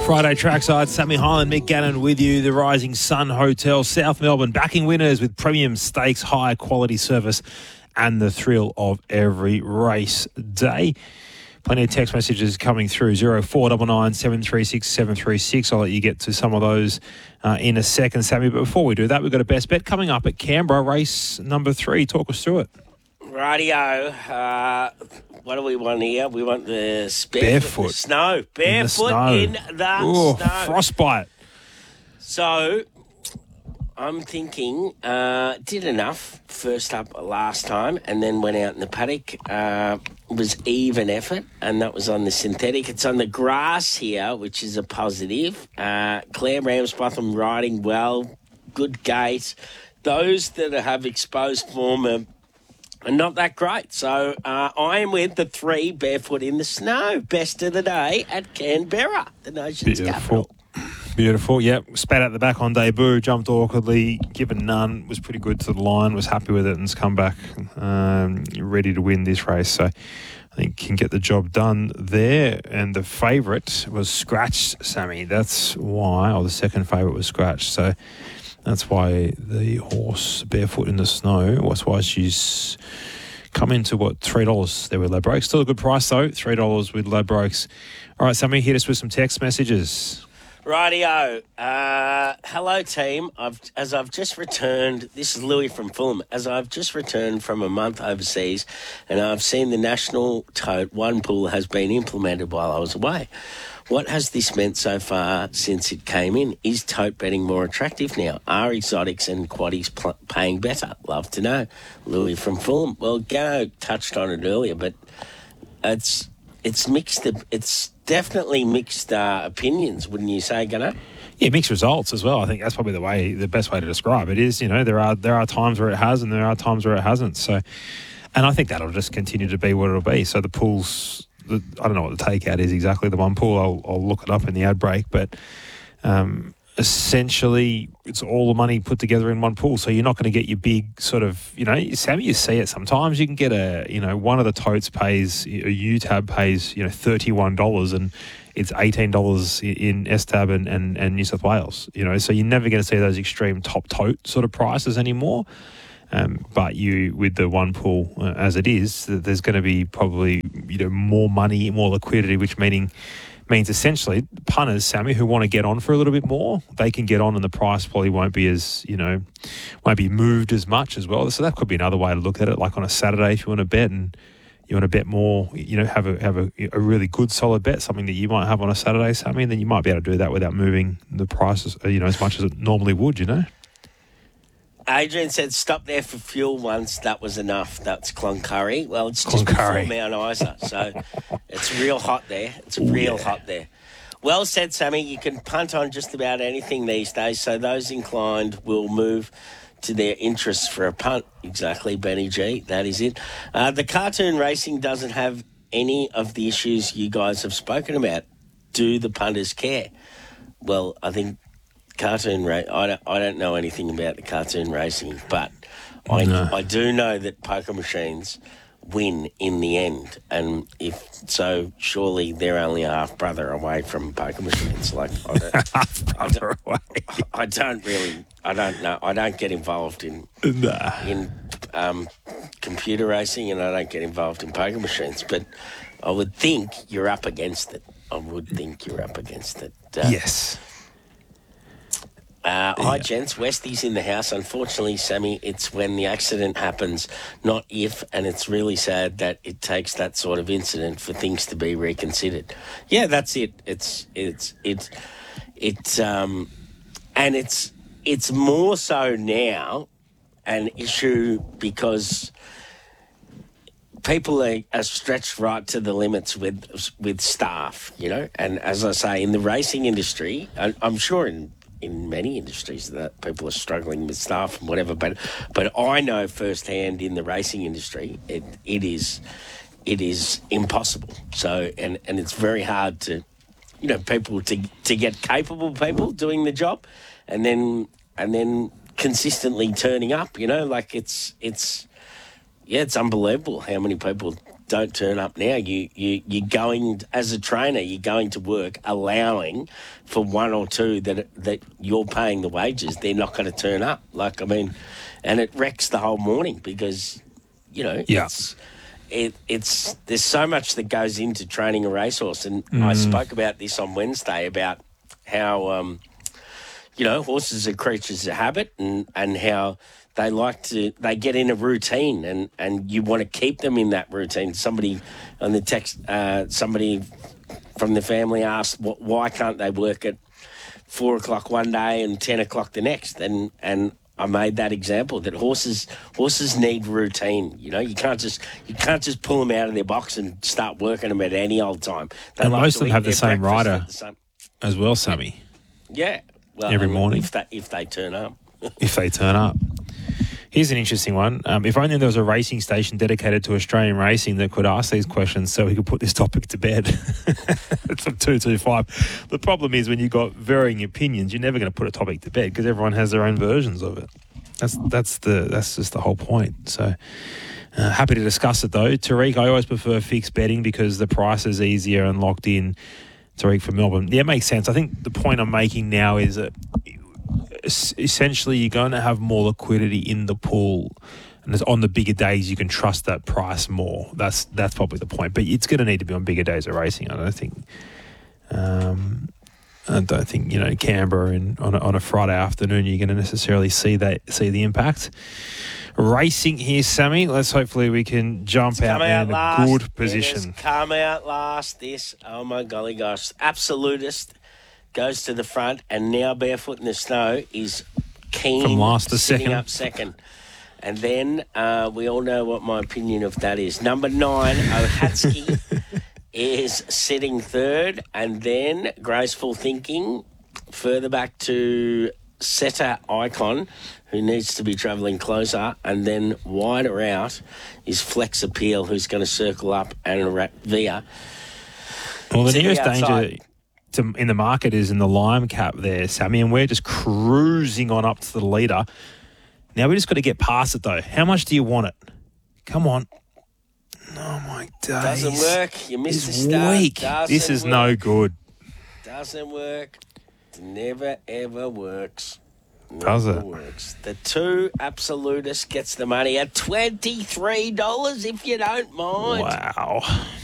Friday trackside, Sammy Hyland, Mick Gannon with you. The Rising Sun Hotel, South Melbourne, backing winners with premium stakes, high quality service and the thrill of every race day. Plenty of text messages coming through, 0499 736 736. I'll let you get to some of those in a second, Sammy. But before we do that, we've got a best bet coming up at Canberra, race number 3. Talk us through it. Rightio. What do we want here? We want the barefoot. Snow. Barefoot in the snow. Frostbite. So, I'm thinking, did enough first up last time and then went out in the paddock. Was even effort, and that was on the synthetic. It's on the grass here, which is a positive. Claire Ramsbotham riding well, good gait. Those that have exposed form are not that great. So I am with the 3 barefoot in the snow. Best of the day at Canberra, the nation's capital. Beautiful, yep. Spat out the back on debut, jumped awkwardly, given none, was pretty good to the line, was happy with it and has come back ready to win this race. So I think can get the job done there. And the favourite was Scratched, Sammy. That's why, or the second favourite was Scratched. So that's why the horse barefoot in the snow, that's why she's come into, $3 there with Ladbrokes. Still a good price though, $3 with Ladbrokes. All right, Sammy, hit us with some text messages. Rightio. Hello, team. As I've just returned, this is Louis from Fulham, as I've just returned from a month overseas and I've seen the national tote one pool has been implemented while I was away. What has this meant so far since it came in? Is tote betting more attractive now? Are exotics and quaddies paying better? Love to know. Louis from Fulham. Well, Gano touched on it earlier, but it's mixed. It's definitely mixed opinions, wouldn't you say, Gunnar? Yeah, mixed results as well. I think that's probably the best way to describe it is, there are times where it has and there are times where it hasn't. So, and I think that'll just continue to be what it'll be. So the pools, I don't know what the takeout is exactly, the one pool. I'll look it up in the ad break, but essentially it's all the money put together in one pool. So you're not going to get your big sort of, Sammy, you see it sometimes. You can get one of the totes pays, a UTAB pays, $31 and it's $18 in STAB and New South Wales, so you're never going to see those extreme top tote sort of prices anymore. But with the one pool as it is, there's going to be probably, more money, more liquidity, which means essentially punters, Sammy, who want to get on for a little bit more, they can get on and the price probably won't be as, won't be moved as much as well. So that could be another way to look at it, like on a Saturday if you want to bet and you want to bet more, have a really good solid bet, something that you might have on a Saturday, Sammy, then you might be able to do that without moving the prices, as much as it normally would, Adrian said, stop there for fuel once. That was enough. That's Cloncurry. Well, it's just before Mount Isa, so it's real hot there. It's real hot there. Well said, Sammy. You can punt on just about anything these days, so those inclined will move to their interests for a punt. Exactly, Benny G. That is it. The cartoon racing doesn't have any of the issues you guys have spoken about. Do the punters care? Well, I think cartoon race. I don't know anything about the cartoon racing, but I do know that poker machines win in the end, and if so, surely they're only a half brother away from poker machines. Like I don't know. I don't get involved in computer racing, and I don't get involved in poker machines. But I would think you're up against it. Yes. Hi, gents. Westie's in the house. Unfortunately, Sammy, it's when the accident happens, not if, and it's really sad that it takes that sort of incident for things to be reconsidered. Yeah, that's it. It's more so now an issue because people are stretched right to the limits with staff, and as I say, in the racing industry, I'm sure in many industries that people are struggling with staff and whatever, but I know firsthand in the racing industry it is impossible. So and it's very hard to people to get capable people doing the job and then consistently turning up, it's unbelievable how many people don't turn up now. You're going, as a trainer, you're going to work allowing for one or two that you're paying the wages, they're not going to turn up. And it wrecks the whole morning because, it's there's so much that goes into training a racehorse. And I spoke about this on Wednesday about how, horses are creatures of habit and how they get in a routine and you want to keep them in that routine. Somebody on the text, somebody from the family asked, why can't they work at 4 o'clock one day and 10 o'clock the next? And I made that example that horses need routine. You can't just pull them out of their box and start working them at any old time. And most of them have the same rider as well, Sammy. Yeah. Well, every morning. If they turn up. If they turn up. Here's an interesting one. If only there was a racing station dedicated to Australian racing that could ask these questions so we could put this topic to bed. It's from 225. The problem is when you've got varying opinions, you're never going to put a topic to bed because everyone has their own versions of it. That's just the whole point. So happy to discuss it though. Tariq, I always prefer fixed betting because the price is easier and locked in. Tariq from Melbourne. Yeah, it makes sense. I think the point I'm making now is that essentially you're going to have more liquidity in the pool, and on the bigger days you can trust that price more. That's probably the point, but it's going to need to be on bigger days of racing. I don't think Canberra and on a Friday afternoon you're going to necessarily see the impact. Racing here, Sammy. Let's hopefully we can jump out in a good position. Come out last. This, oh my golly gosh, Absolutist goes to the front, and now Barefoot in the Snow is keen from last to sitting second. up second. And then we all know what my opinion of that is. Number 9, Ohatsky, is sitting third, and then Graceful Thinking further back to Setter Icon, who needs to be travelling closer, and then wider out is Flex Appeal, who's going to circle up, and Via. Well, the nearest danger in the market is in the Lime Cap there, Sammy, and we're just cruising on up to the leader. Now we just got to get past it, though. How much do you want it? Come on. Oh, my days. Doesn't work. You missed the start. Weak. This is no good. Doesn't work. It never, ever works. Does it? Works. The 2 Absolutist gets the money at $23, if you don't mind. Wow.